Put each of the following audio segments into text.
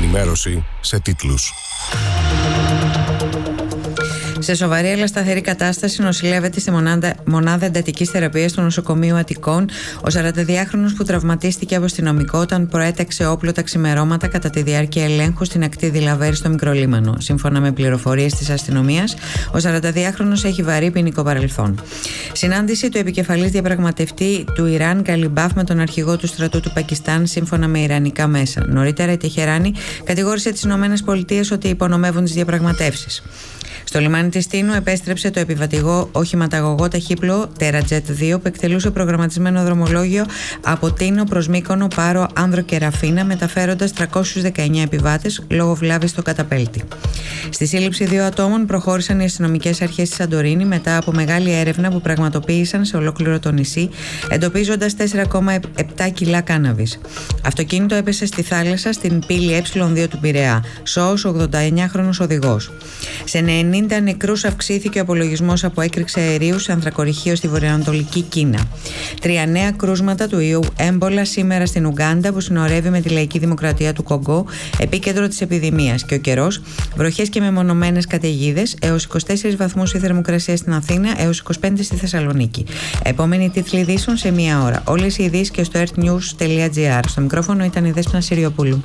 Ενημέρωση σε τίτλους. Σε σοβαρή αλλά σταθερή κατάσταση νοσηλεύεται στη μονάδα εντατικής θεραπείας του νοσοκομείου Αττικών ο 42χρονος που τραυματίστηκε από αστυνομικό όταν προέταξε όπλο τα ξημερώματα κατά τη διάρκεια ελέγχου στην ακτή Δηλαβέρη στο Μικρολίμανο. Σύμφωνα με πληροφορίες της αστυνομίας, ο 42χρονος έχει βαρύ ποινικό παρελθόν. Συνάντηση του επικεφαλής διαπραγματευτή του Ιράν Γκαλιμπάφ με τον αρχηγό του στρατού του Πακιστάν, σύμφωνα με ιρανικά μέσα. Νωρίτερα, η Τεχεράνη κατηγόρησε τις ΗΠΑ ότι υπονομεύουν τις διαπραγματεύσεις. Στο λιμάνι της Τίνου επέστρεψε το επιβατηγό οχηματαγωγό ταχύπλο Τερατζέτ 2 που εκτελούσε προγραμματισμένο δρομολόγιο από Τίνο προς Μύκονο, Πάρο, Άνδρο και Ραφίνα, μεταφέροντας 319 επιβάτες λόγω βλάβης στο καταπέλτη. Στη σύλληψη 2 ατόμων προχώρησαν οι αστυνομικές αρχές της Σαντορίνη μετά από μεγάλη έρευνα που πραγματοποίησαν σε ολόκληρο το νησί, εντοπίζοντας 4,7 κιλά κάναβης. Αυτοκίνητο έπεσε στη θάλασσα στην πύλη Ε2 του Πειραιά. Σώος 89χρονος οδηγός. Σε 90 νεκρούς αυξήθηκε ο απολογισμός από έκρηξη αερίου σε ανθρακοριχείο στη βορειοανατολική Κίνα. 3 νέα κρούσματα του ιού έμπολα σήμερα στην Ουγκάντα που συνορεύει με τη Λαϊκή Δημοκρατία του Κονγκό, επίκεντρο της επιδημίας. Και ο καιρός, βροχές και μεμονωμένες καταιγίδες, έως 24 βαθμούς η θερμοκρασία στην Αθήνα, έως 25 στη Θεσσαλονίκη. Επόμενη τίτλοι ειδήσεων σε μία ώρα. Όλες οι ειδήσεις και στο earthnews.gr. Στο μικρόφωνο ήταν η Δέσποινα Συριοπούλου.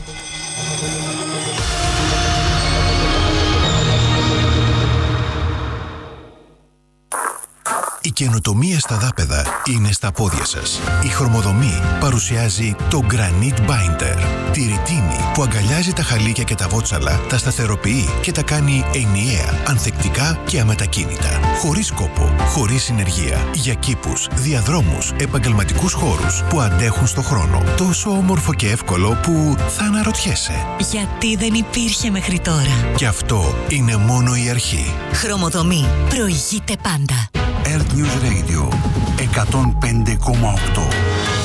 Η καινοτομία στα δάπεδα είναι στα πόδια σας. Η Χρωμοδομή παρουσιάζει το Granite Binder. Τη ρητίνη που αγκαλιάζει τα χαλίκια και τα βότσαλα, τα σταθεροποιεί και τα κάνει ενιαία, ανθεκτικά και αμετακίνητα. Χωρίς κόπο, χωρίς συνεργεία. Για κήπους, διαδρόμους, επαγγελματικούς χώρους που αντέχουν στο χρόνο. Τόσο όμορφο και εύκολο που θα αναρωτιέσαι. Γιατί δεν υπήρχε μέχρι τώρα. Και αυτό είναι μόνο η αρχή. Χρωμοδομή. Προηγείται πάντα. Earth News Radio 105,8